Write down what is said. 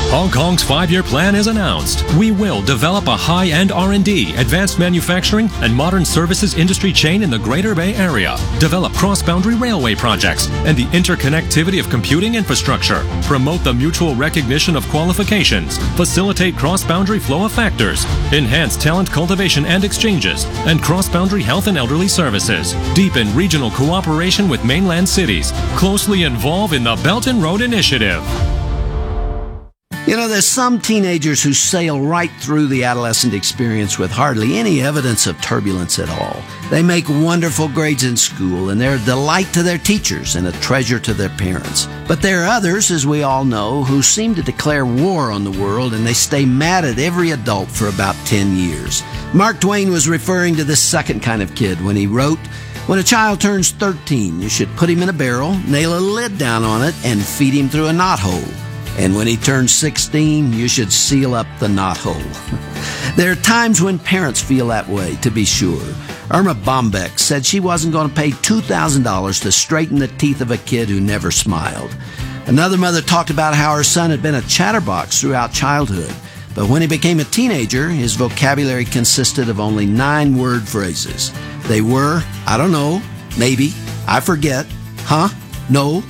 Hong Kong's 5-year plan is announced. We will develop a high-end R&D, advanced manufacturing, and modern services industry chain in the Greater Bay Area. Develop cross-boundary railway projects and the interconnectivity of computing infrastructure. Promote the mutual recognition of qualifications. Facilitate cross-boundary flow of factors. Enhance talent cultivation and exchanges. And cross-boundary health and elderly services. Deepen regional cooperation with mainland cities. Closely involve in the Belt and Road Initiative. You know, there's some teenagers who sail right through the adolescent experience with hardly any evidence of turbulence at all. They make wonderful grades in school, and they're a delight to their teachers and a treasure to their parents. But there are others, as we all know, who seem to declare war on the world, and they stay mad at every adult for about 10 years. Mark Twain was referring to this second kind of kid when he wrote, "When a child turns 13, you should put him in a barrel, nail a lid down on it, and feed him through a knothole. And when he turns 16, you should seal up the knothole." There are times when parents feel that way, to be sure. Irma Bombeck said she wasn't going to pay $2,000 to straighten the teeth of a kid who never smiled. Another mother talked about how her son had been a chatterbox throughout childhood. But when he became a teenager, his vocabulary consisted of only 9-word phrases. They were, "I don't know," "maybe," "I forget," "huh," "no,"